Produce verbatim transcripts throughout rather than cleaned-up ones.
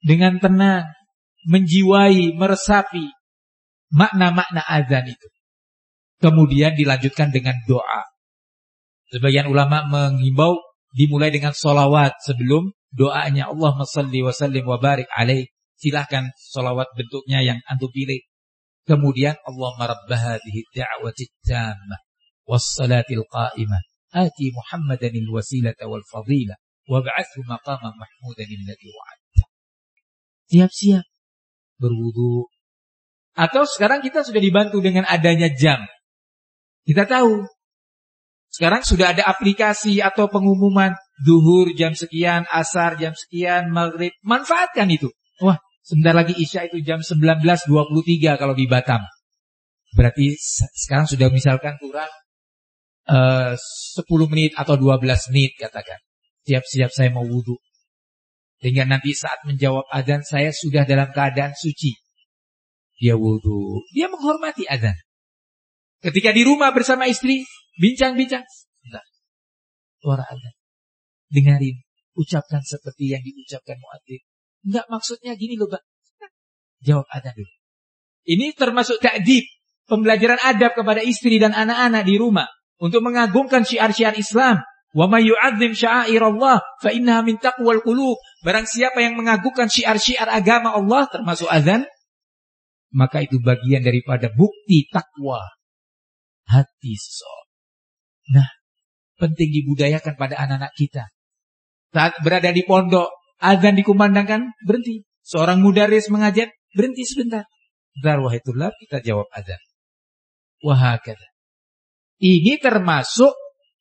dengan tenang, menjiwai, meresapi makna-makna azan itu. Kemudian dilanjutkan dengan doa. Sebagian ulama mengimbau dimulai dengan sholawat sebelum doanya. Allahumma salli wa sallim wa barik alaih. Silahkan sholawat bentuknya yang antum pilih. Kemudian Allahumma rabba hadhihi da'wati tammah wassalatil qa'imah ati Muhammadanil wasilata wal fadilah wab'athu maqama mahmudanil ladzi wa'adta. Siap-siap berwudu. Atau sekarang kita sudah dibantu dengan adanya jam. Kita tahu sekarang sudah ada aplikasi atau pengumuman zuhur jam sekian, asar jam sekian, maghrib. Manfaatkan itu. Wah, sebentar lagi isya itu jam sembilan belas dua puluh tiga kalau di Batam. Berarti sekarang sudah misalkan kurang uh, sepuluh menit atau dua belas menit katakan. Siap-siap saya mau wudu. Sehingga nanti saat menjawab azan saya sudah dalam keadaan suci. Dia wudu. Dia menghormati azan. Ketika di rumah bersama istri, bincang-bincang. Bentar. Suara azan. Dengarin. Ucapkan seperti yang diucapkan muadzin. Enggak, maksudnya gini loh, Pak. Jawab azan dulu. Ini termasuk ta'dib. Pembelajaran adab kepada istri dan anak-anak di rumah. Untuk mengagungkan syiar-syiar Islam. Wa may yu'azzim sya'airallah fa innaha min taqwal qulub. Barang siapa yang mengagungkan syiar-syiar agama Allah termasuk azan, maka itu bagian daripada bukti takwa hati seseorang. Nah, penting dibudayakan pada anak-anak kita. Saat berada di pondok, azan dikumandangkan, berhenti. Seorang mudaris mengajar, berhenti sebentar. Bentar, wahai tulab, kita jawab azan. Wahakadha. Ini termasuk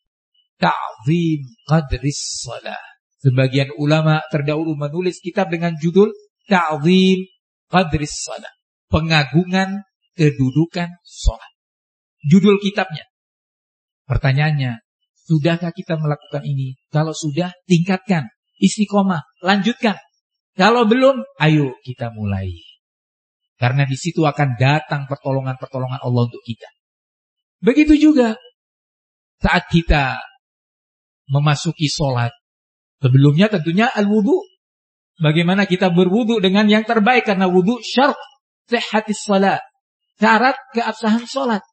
ta'zim qadris salah. Sebagian ulama terdahulu menulis kitab dengan judul Ta'zim qadris salah. Pengagungan kedudukan sholat. Judul kitabnya. Pertanyaannya, sudahkah kita melakukan ini? Kalau sudah, tingkatkan. Istiqomah, lanjutkan. Kalau belum, ayo kita mulai. Karena di situ akan datang pertolongan-pertolongan Allah untuk kita. Begitu juga saat kita memasuki sholat. Sebelumnya tentunya al-wudu. Bagaimana kita berwudu dengan yang terbaik. Karena wudu syarat sihhatis salat. Syarat keabsahan sholat.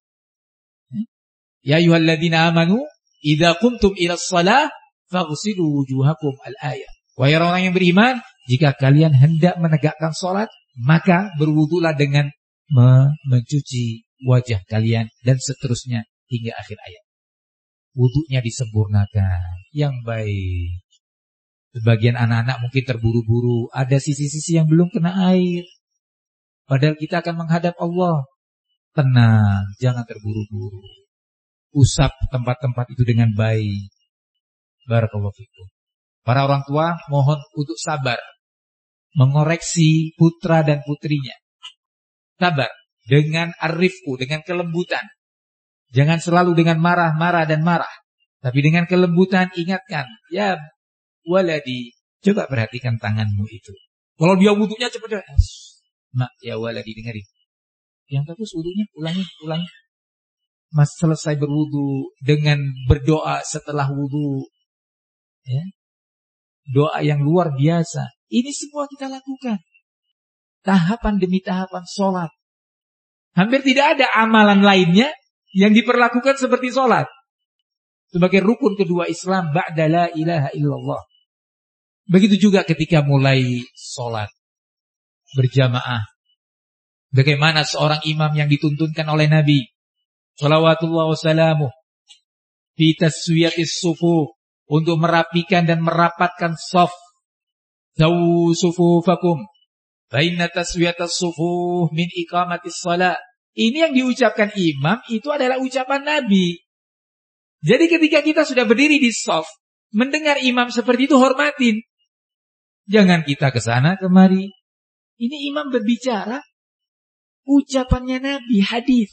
Ya ayyuhalladzina amanu idza qumtum ilas shalah faghsilu wujuhakum al-ayah. Wahai orang yang beriman, jika kalian hendak menegakkan sholat, maka berwudulah dengan mencuci wajah kalian dan seterusnya hingga akhir ayat. Wudunya disempurnakan yang baik. Sebagian anak-anak mungkin terburu-buru, ada sisi-sisi yang belum kena air. Padahal kita akan menghadap Allah. Tenang, jangan terburu-buru. Usap tempat-tempat itu dengan baik. Barakallahu fikum. Para orang tua mohon untuk sabar mengoreksi putra dan putrinya. Sabar dengan arifku, dengan kelembutan. Jangan selalu dengan marah-marah dan marah, tapi dengan kelembutan ingatkan, ya waladi, coba perhatikan tanganmu itu. Kalau dia wudunya cepat, mak ya waladi dengerin. Yang bagus wudunya, ulangi, ulangi. Mas selesai berwudu dengan berdoa setelah wudu, ya, doa yang luar biasa. Ini semua kita lakukan. Tahapan demi tahapan sholat. Hampir tidak ada amalan lainnya yang diperlakukan seperti sholat. Sebagai rukun kedua Islam ba'da la ilaha illallah. Begitu juga ketika mulai sholat berjamaah. Bagaimana seorang imam yang dituntunkan oleh Nabi Shalawatullah wassalamuh fi taswiyatis sufuh, untuk merapikan dan merapatkan shaf. Sawu sufufakum fa inna taswiyatas sufuh min iqamatis shalah. Ini yang diucapkan imam itu adalah ucapan Nabi. Jadi ketika kita sudah berdiri di shaf, mendengar imam seperti itu, hormatin. Jangan kita ke sana kemari. Ini imam berbicara, ucapannya Nabi, hadis.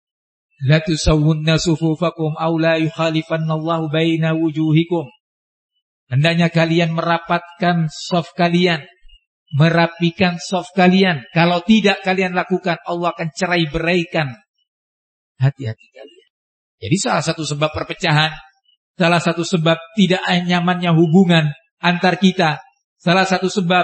La tusawwunna sufufakum aw la yukhalifannallahu baina wujuhikum. Hendaknya kalian merapatkan shaf kalian, merapikan shaf kalian. Kalau tidak kalian lakukan, Allah akan cerai beraikan hati-hati kalian. Jadi salah satu sebab perpecahan, salah satu sebab tidak nyamannya hubungan antar kita, salah satu sebab